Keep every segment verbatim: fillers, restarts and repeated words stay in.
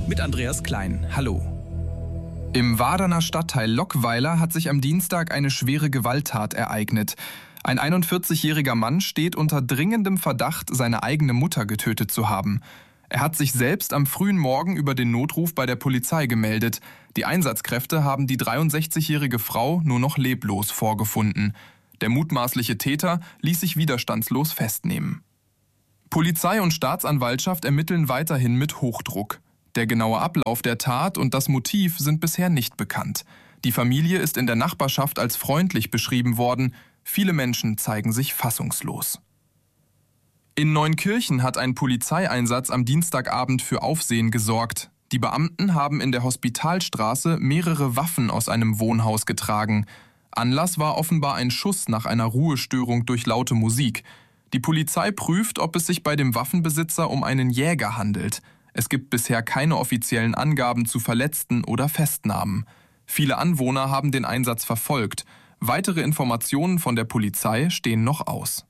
mit Andreas Klein. Hallo. Im Waderner Stadtteil Lockweiler hat sich am Dienstag eine schwere Gewalttat ereignet. Ein einundvierzigjähriger Mann steht unter dringendem Verdacht, seine eigene Mutter getötet zu haben. Er hat sich selbst am frühen Morgen über den Notruf bei der Polizei gemeldet. Die Einsatzkräfte haben die dreiundsechzigjährige Frau nur noch leblos vorgefunden. Der mutmaßliche Täter ließ sich widerstandslos festnehmen. Polizei und Staatsanwaltschaft ermitteln weiterhin mit Hochdruck. Der genaue Ablauf der Tat und das Motiv sind bisher nicht bekannt. Die Familie ist in der Nachbarschaft als freundlich beschrieben worden. Viele Menschen zeigen sich fassungslos. In Neunkirchen hat ein Polizeieinsatz am Dienstagabend für Aufsehen gesorgt. Die Beamten haben in der Hospitalstraße mehrere Waffen aus einem Wohnhaus getragen. Anlass war offenbar ein Schuss nach einer Ruhestörung durch laute Musik. Die Polizei prüft, ob es sich bei dem Waffenbesitzer um einen Jäger handelt. Es gibt bisher keine offiziellen Angaben zu Verletzten oder Festnahmen. Viele Anwohner haben den Einsatz verfolgt. Weitere Informationen von der Polizei stehen noch aus.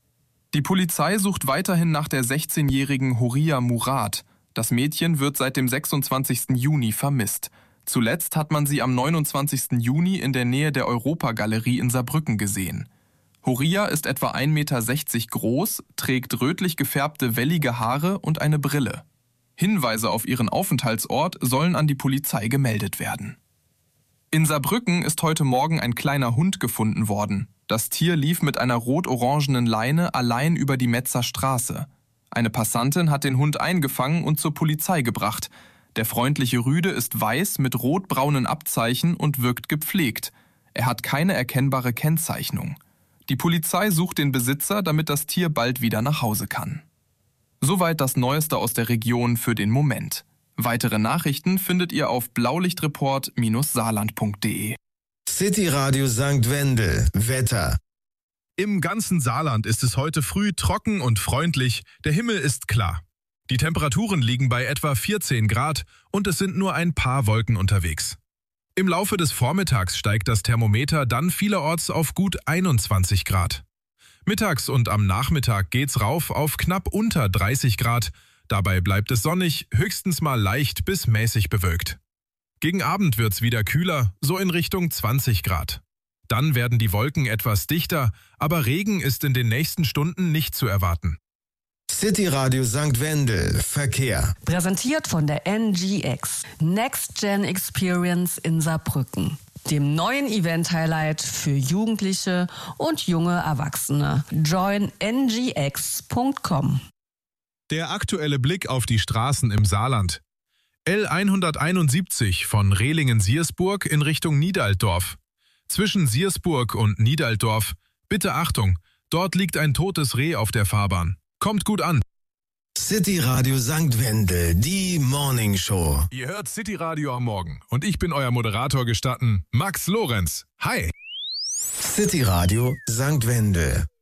Die Polizei sucht weiterhin nach der sechzehnjährigen Horia Murad. Das Mädchen wird seit dem sechsundzwanzigsten Juni vermisst. Zuletzt hat man sie am neunundzwanzigsten Juni in der Nähe der Europagalerie in Saarbrücken gesehen. Horia ist etwa ein Meter sechzig groß, trägt rötlich gefärbte wellige Haare und eine Brille. Hinweise auf ihren Aufenthaltsort sollen an die Polizei gemeldet werden. In Saarbrücken ist heute Morgen ein kleiner Hund gefunden worden. Das Tier lief mit einer rot-orangenen Leine allein über die Metzer Straße. Eine Passantin hat den Hund eingefangen und zur Polizei gebracht. Der freundliche Rüde ist weiß mit rotbraunen Abzeichen und wirkt gepflegt. Er hat keine erkennbare Kennzeichnung. Die Polizei sucht den Besitzer, damit das Tier bald wieder nach Hause kann. Soweit das Neueste aus der Region für den Moment. Weitere Nachrichten findet ihr auf blaulichtreport Bindestrich saarland punkt de. City Radio Sankt Wendel. Wetter. Im ganzen Saarland ist es heute früh trocken und freundlich. Der Himmel ist klar. Die Temperaturen liegen bei etwa vierzehn Grad und es sind nur ein paar Wolken unterwegs. Im Laufe des Vormittags steigt das Thermometer dann vielerorts auf gut einundzwanzig Grad. Mittags und am Nachmittag geht's rauf auf knapp unter dreißig Grad. Dabei bleibt es sonnig, höchstens mal leicht bis mäßig bewölkt. Gegen Abend wird's wieder kühler, so in Richtung zwanzig Grad. Dann werden die Wolken etwas dichter, aber Regen ist in den nächsten Stunden nicht zu erwarten. City Radio Sankt Wendel. Verkehr. Präsentiert von der N G X. Next Gen Experience in Saarbrücken. Dem neuen Event-Highlight für Jugendliche und junge Erwachsene. join n g x punkt com. Der aktuelle Blick auf die Straßen im Saarland. L hunderteinundsiebzig von Rehlingen-Siersburg in Richtung Niedalsdorf. Zwischen Siersburg und Niedalsdorf. Bitte Achtung, dort liegt ein totes Reh auf der Fahrbahn. Kommt gut an. City Radio Sankt Wendel, die Morning Show. Ihr hört City Radio am Morgen und ich bin euer Moderator gestatten, Max Lorenz. Hi. City Radio Sankt Wendel.